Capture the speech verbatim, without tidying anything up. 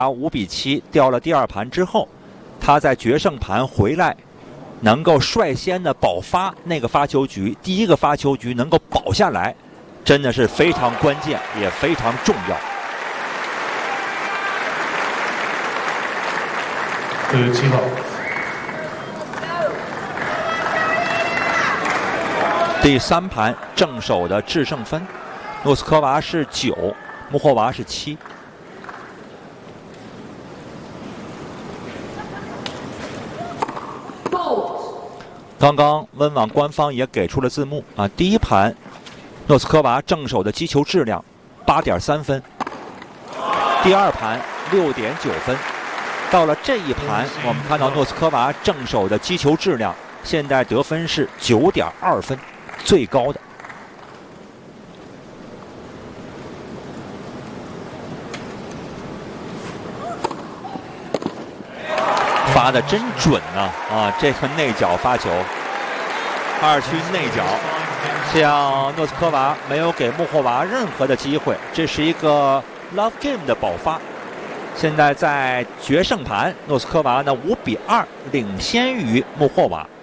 五比七掉了第二盘之后，他在决胜盘回来，能够率先的保发那个发球局，第一个发球局能够保下来，真的是非常关键，也非常重要。 呃，七号。 第三盘正手的制胜分，诺斯科娃是九，穆霍娃是七。刚刚温网官方也给出了字幕啊，第一盘诺斯科娃正手的击球质量八点三分，第二盘六点九分，到了这一盘，我们看到诺斯科娃正手的击球质量现在得分是九点二分，最高的。发的真准啊！啊，这个内角发球，二区内角，像诺斯科娃没有给穆霍娃任何的机会，这是一个 love game 的保发。现在在决胜盘，诺斯科娃呢五比二领先于穆霍娃。